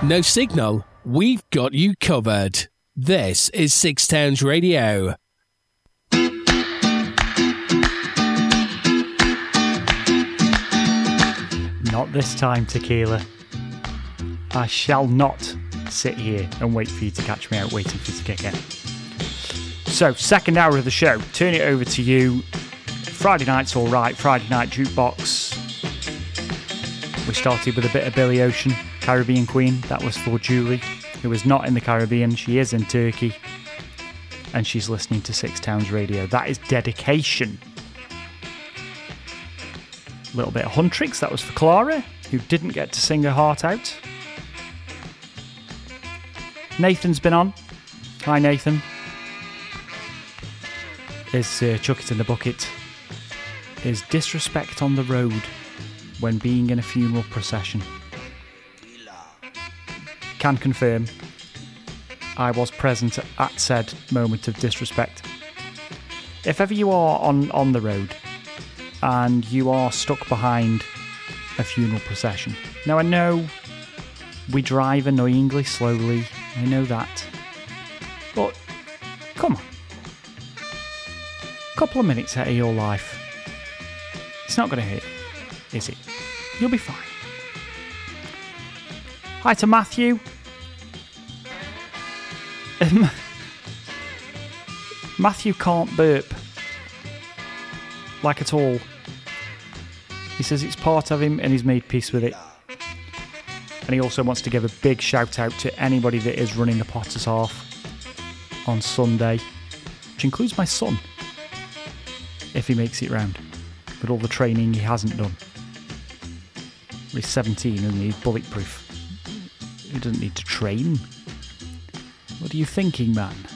No signal? We've got you covered. This is Six Towns Radio. Not this time, Tequila. I shall not sit here and wait for you to catch me out waiting for you to kick in. So, second hour of the show, turn it over to you. Friday night's all right, Friday night jukebox. We started with a bit of Billy Ocean, Caribbean Queen. That was for Julie, who is not in the Caribbean. She is in Turkey. And she's listening to Six Towns Radio. That is dedication. A little bit of Huntrix. That was for Clara, who didn't get to sing her heart out. Nathan's been on. Hi, Nathan. Is Chuck It in the Bucket. Is disrespect on the road when being in a funeral procession. Can confirm I was present at said moment of disrespect. If ever you are on the road and you are stuck behind a funeral procession. Now I know we drive annoyingly slowly, I know that. But come on. A couple of minutes out of your life. It's not going to hurt, is it? You'll be fine. Hi to Matthew. Matthew can't burp. Like at all. He says it's part of him and he's made peace with it. And he also wants to give a big shout out to anybody that is running the Potter's Half on Sunday, which includes my son, if he makes it round, with all the training he hasn't done. He's 17 and he's bulletproof. He doesn't need to train. What are you thinking, man?